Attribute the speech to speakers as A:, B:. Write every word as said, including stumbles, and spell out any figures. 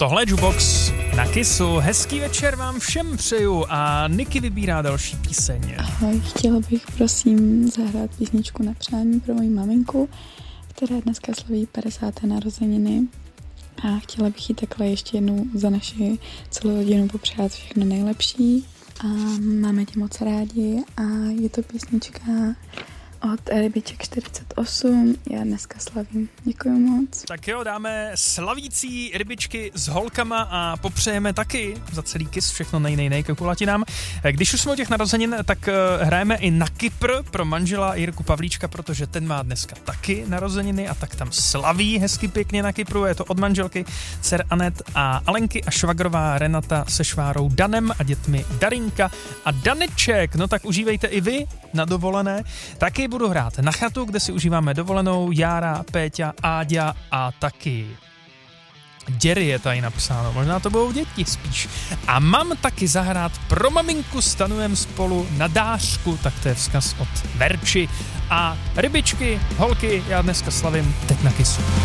A: Tohle je Jukebox na Kissu. Hezký večer vám všem přeju a Niky vybírá další píseň.
B: Ahoj, chtěla bych prosím zahrát písničku na přání pro moji maminku, která dneska slaví padesáté narozeniny. A chtěla bych jí takhle ještě jednou za naši celou rodinu popřát všechno nejlepší. A máme tě moc rádi a je to písnička od Rybiček čtyřicet osm. Já dneska slavím. Děkuji moc.
A: Tak jo, dáme slavící rybičky s holkama a popřejeme taky za celý Kiss všechno nej, nej, nej, kulatinám. Když už jsme o těch narozenin, tak hrajeme i na Kypr pro manžela Jirku Pavlíčka, protože ten má dneska taky narozeniny a tak tam slaví hezky pěkně na Kypru. Je to od manželky dcer Anet a Alenky a švagrová Renata se švárou Danem a dětmi Darinka a Daneček. No tak užívejte i vy na dovolené. Taky budu hrát na chatu, kde si užíváme dovolenou. Jára, Péťa, Áďa a taky Děry je tady napsáno. Možná to budou děti spíš. A mám taky zahrát pro maminku, stanujem spolu na dářku, tak to je vzkaz od Verči. A rybičky, holky, já dneska slavím teď na Kissu.